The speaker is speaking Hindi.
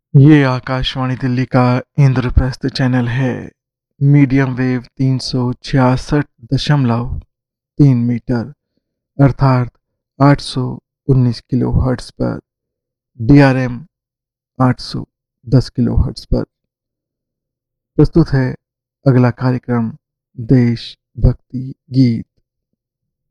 ये आकाशवाणी दिल्ली का इंद्रप्रस्थ चैनल है। मीडियम वेव 366.3 मीटर अर्थात 819 किलो हर्ट्ज पर, DRM 810 किलो हर्ट्ज पर प्रस्तुत है अगला कार्यक्रम, देश भक्ति गीत।